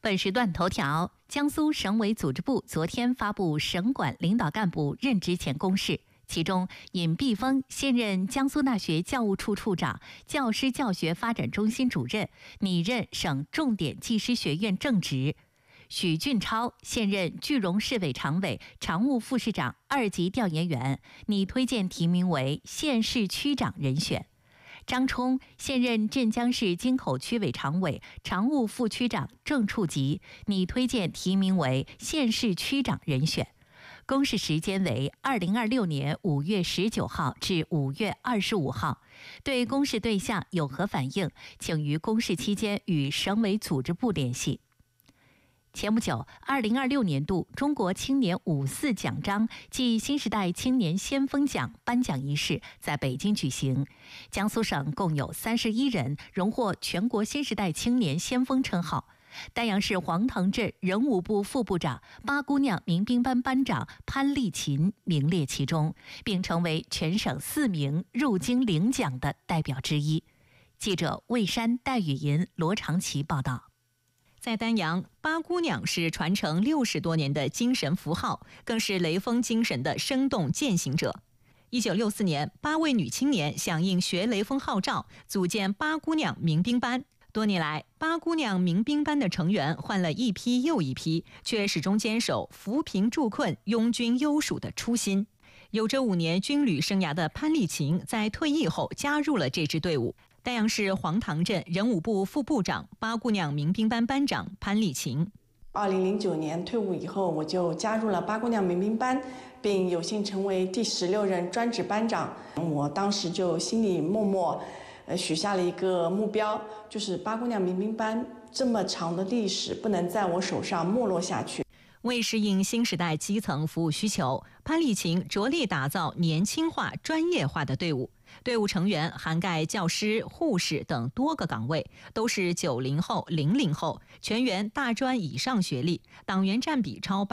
本时段头条：江苏省委组织部昨天发布省管领导干部任职前公示，其中尹碧峰现任江苏大学教务处处长、教师教学发展中心主任，拟任省重点技师学院正职；许俊超现任句容市委常委、常务副市长2级调研员，拟推荐提名为县市区长人选。张冲现任镇江市京口区委常委、常务副区长正处级，拟推荐提名为县市区长人选。公示时间为2026年5月19号至5月25号。对公示对象有何反映，请于公示期间与省委组织部联系。前不久，2026年度中国青年54奖章暨新时代青年先锋奖颁奖仪式在北京举行。江苏省共有31人荣获全国新时代青年先锋称号。丹阳市黄塘镇人武部副部长、八姑娘民兵班班长潘丽琴名列其中，并成为全省4名入京领奖的代表之一。记者魏山、戴雨银、罗长奇报道。 在丹阳，八姑娘是传承60多年的精神符号，更是雷锋精神的生动践行者。1964年，8位女青年响应学雷锋号召，组建八姑娘民兵班。多年来，八姑娘民兵班的成员换了一批又一批，却始终坚守扶贫助困、拥军优属的初心。有着5年军旅生涯的潘丽琴在退役后加入了这支队伍。丹阳市黄塘镇人武部副部长、八姑娘民兵班班长潘丽琴。 2009年退伍以后，我就加入了八姑娘民兵班，并有幸成为第16任专职班长。我当时就心里默默许下了一个目标，就是八姑娘民兵班这么长的历史不能在我手上没落下去。 为适应新时代基层服务需求，潘丽琴着力打造年轻化、专业化的队伍。队伍成员涵盖教师、护士等多个岗位，都是90后、00后，全员大专以上学历，党员占比超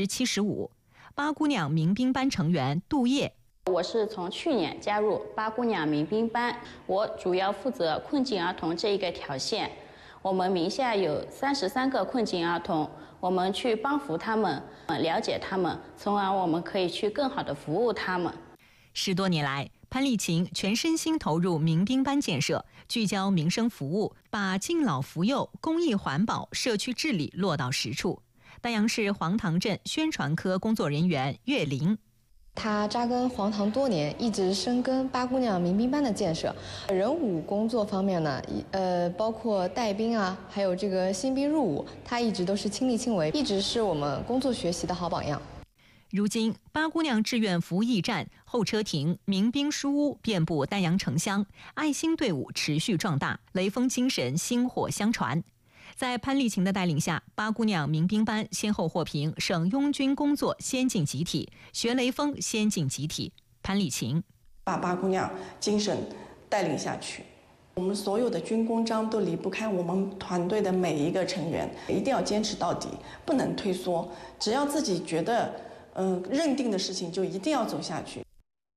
75%。八姑娘民兵班成员杜烨。 我是从去年加入八姑娘民兵班，我主要负责困境儿童这一个条线。我们名下有33个困境儿童，我们去帮扶他们，了解他们，从而我们可以去更好的服务他们。 10多年来，潘丽琴全身心投入民兵班建设，聚焦民生服务，把敬老扶幼、公益环保、社区治理落到实处。丹阳市黄塘镇宣传科工作人员岳林。 他扎根黄塘多年，一直深耕八姑娘民兵班的建设。人武工作方面呢，包括带兵啊，还有这个新兵入伍，他一直都是亲力亲为，一直是我们工作学习的好榜样。 如今，八姑娘志愿服务驿站、候车亭、民兵书屋遍布丹阳城乡，爱心队伍持续壮大，雷锋精神薪火相传。在潘丽琴的带领下，八姑娘民兵班先后获评省拥军工作先进集体、学雷锋先进集体。潘丽琴把八姑娘精神带领下去，我们所有的军功章都离不开我们团队的每一个成员，一定要坚持到底，不能退缩。只要自己觉得认定的事情，就一定要走下去。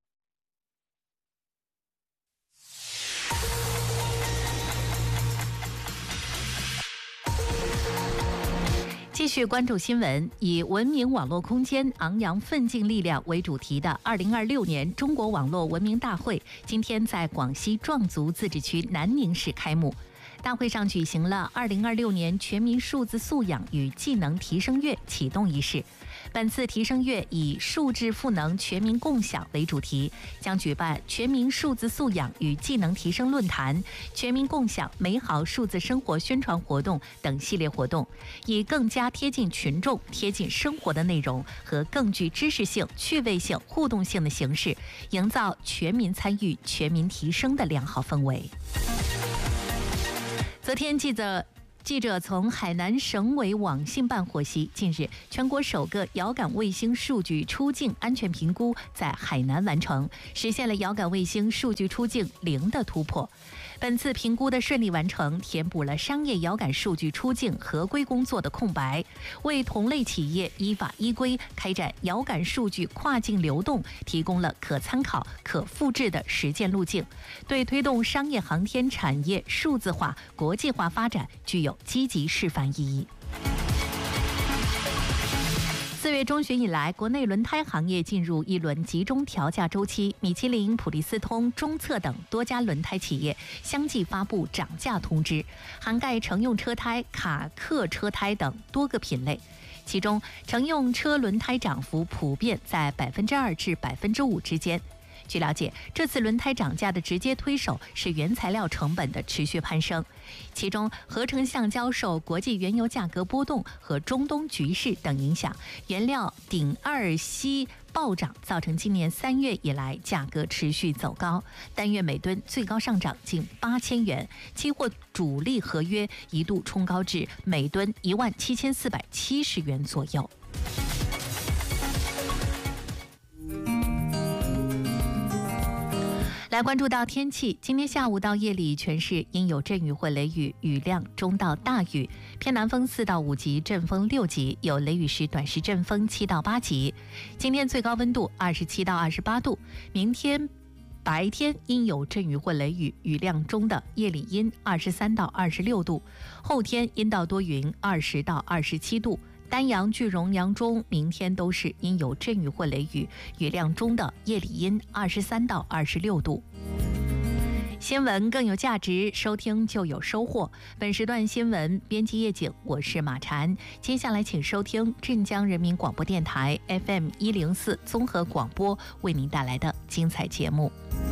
继续关注新闻，以文明网络空间昂扬奋进力量为主题的2026年中国网络文明大会今天在广西壮族自治区南宁市开幕。大会上举行了2026年全民数字素养与技能提升月启动仪式。本次提升月以数字赋能全民共享为主题，将举办全民数字素养与技能提升论坛、全民共享美好数字生活宣传活动等系列活动，以更加贴近群众、贴近生活的内容和更具知识性、趣味性、互动性的形式，营造全民参与、全民提升的良好氛围。昨天记者从海南省委网信办获悉，近日全国首个遥感卫星数据出境安全评估在海南完成，实现了遥感卫星数据出境0的突破。本次评估的顺利完成，填补了商业遥感数据出境合规工作的空白，为同类企业依法依规开展遥感数据跨境流动提供了可参考、可复制的实践路径，对推动商业航天产业数字化、国际化发展具有积极示范意义。 月中旬以来，国内轮胎行业进入一轮集中调价周期，米其林、普利司通、中策等多家轮胎企业相继发布涨价通知，涵盖乘用车胎、卡客车胎等多个品类。其中，乘用车轮胎涨幅普遍在2%至5%之间。据了解，这次轮胎涨价的直接推手是原材料成本的持续攀升，其中合成橡胶受国际原油价格波动和中东局势等影响，原料丙二烯暴涨，造成今年3月以来价格持续走高，单月每吨最高上涨近8000元，期货主力合约一度冲高至每吨17470元左右。来关注到天气，今天下午到夜里全市阴有阵雨或雷雨，雨量中到大雨，偏南风4到5级，阵风6级，有雷雨时短时阵风7到8级。今天最高温度27到28度，明天白天阴有阵雨或雷雨，雨量中的，夜里阴23到26度，后天阴到多云20到27度。丹阳、句容、扬中明天都是阴有阵雨或雷雨，雨量中的，夜里阴23到26度。新闻更有价值，收听就有收获。本时段新闻编辑叶景，我是马婵。接下来请收听镇江人民广播电台 FM 104综合广播为您带来的精彩节目。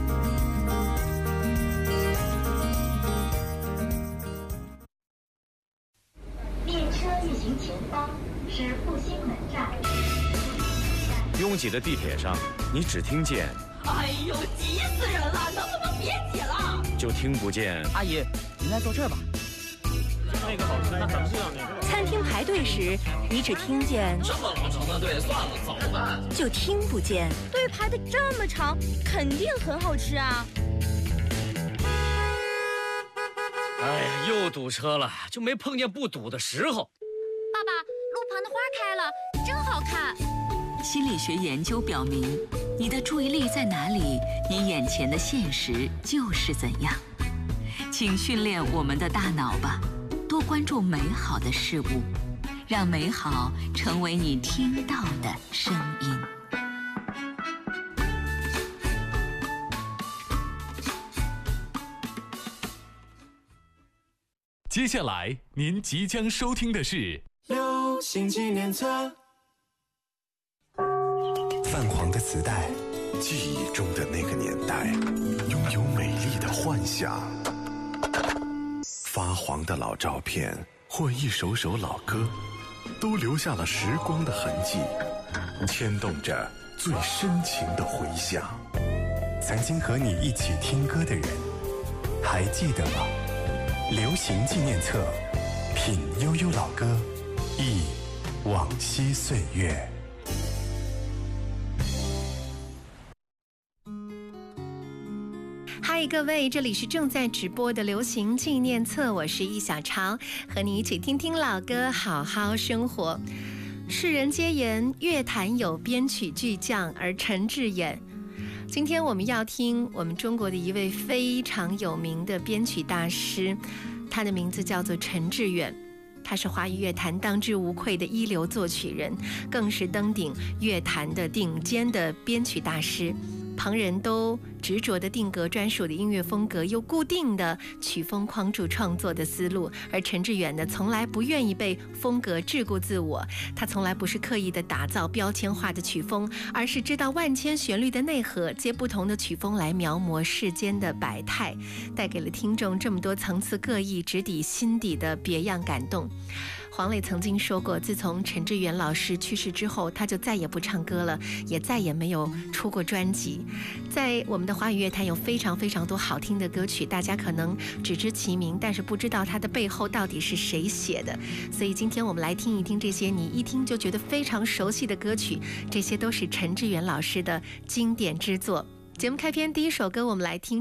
列车运行前方是复兴门站。 拥挤的地铁上，你只听见哎呦，急死人了，能不能别挤了？ 就听不见阿姨，您来坐这儿吧。 那个好吃，那咱们这样那个。 餐厅排队时，你只听见这么长的队，算了，走吧。 就听不见队排的这么长，肯定很好吃啊。 哎呀，又堵车了，就没碰见不堵的时候。 爸爸，路旁的花开了，真好看。 心理学研究表明，你的注意力在哪里，你眼前的现实就是怎样。请训练我们的大脑吧，多关注美好的事物，让美好成为你听到的声音。 接下来您即将收听的是流行纪念册。 泛黄的磁带，记忆中的那个年代，拥有美丽的幻想。发黄的老照片或一首首老歌，都留下了时光的痕迹，牵动着最深情的回响。 曾经和你一起听歌的人，还记得吗？流行纪念册，品悠悠老歌，忆往昔岁月。 嗨，各位，这里是正在直播的流行纪念册，我是易小超，和你一起听听老歌，好好生活。世人皆言乐坛有编曲巨匠，而陈志远。今天我们要听我们中国的一位非常有名的编曲大师，他的名字叫做陈志远。他是华语乐坛当之无愧的一流作曲人，更是登顶乐坛的顶尖的编曲大师。旁人都执着地定格专属的音乐风格，又固定的曲风框住创作的思路，而陈志远呢，从来不愿意被风格桎梏自我。他从来不是刻意的打造标签化的曲风，而是知道万千旋律的内核，借不同的曲风来描摹世间的百态，带给了听众这么多层次各异、直抵心底的别样感动。黄磊曾经说过，自从陈志远老师去世之后，他就再也不唱歌了，也再也没有出过专辑。在我们的华语乐坛有非常非常多好听的歌曲，大家可能只知其名，但是不知道它的背后到底是谁写的。所以今天我们来听一听这些你一听就觉得非常熟悉的歌曲，这些都是陈志远老师的经典之作。节目开篇第一首歌，我们来听